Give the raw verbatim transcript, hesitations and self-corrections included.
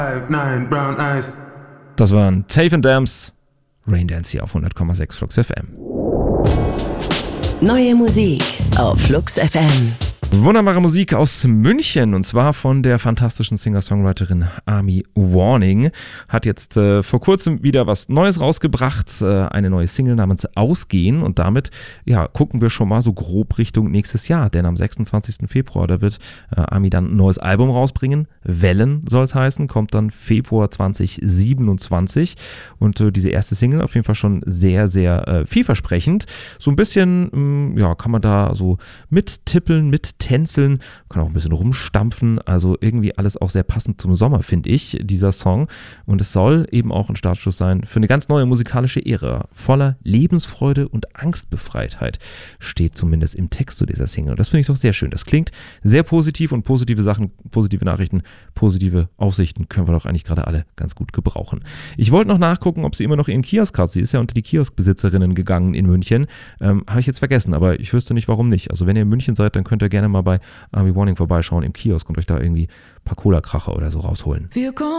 Nine brown eyes. Das waren Tafe and Dams, Raindance hier auf hundert Komma sechs Flux F M. Neue Musik auf Flux F M. Wunderbare Musik aus München, und zwar von der fantastischen Singer-Songwriterin Army Warning. Hat jetzt äh, vor kurzem wieder was Neues rausgebracht, äh, eine neue Single namens Ausgehen, und damit ja, gucken wir schon mal so grob Richtung nächstes Jahr, denn am sechsundzwanzigsten Februar, da wird äh, Army dann ein neues Album rausbringen. Wellen soll es heißen, kommt dann Februar zwanzig siebenundzwanzig, und äh, diese erste Single auf jeden Fall schon sehr, sehr äh, vielversprechend. So ein bisschen, mh, ja, kann man da so mittippeln, mit tänzeln, kann auch ein bisschen rumstampfen, also irgendwie alles auch sehr passend zum Sommer, finde ich, dieser Song. Und es soll eben auch ein Startschuss sein für eine ganz neue musikalische Ära. Voller Lebensfreude und Angstbefreitheit steht zumindest im Text zu dieser Single. Und das finde ich doch sehr schön. Das klingt sehr positiv, und positive Sachen, positive Nachrichten, positive Aussichten können wir doch eigentlich gerade alle ganz gut gebrauchen. Ich wollte noch nachgucken, ob sie immer noch ihren Kiosk hat. Sie ist ja unter die Kioskbesitzerinnen gegangen in München. Ähm, habe ich jetzt vergessen, aber ich wüsste nicht, warum nicht. Also wenn ihr in München seid, dann könnt ihr gerne mal bei Army Warning vorbeischauen im Kiosk und euch da irgendwie ein paar Cola-Kracher oder so rausholen. Wir kommen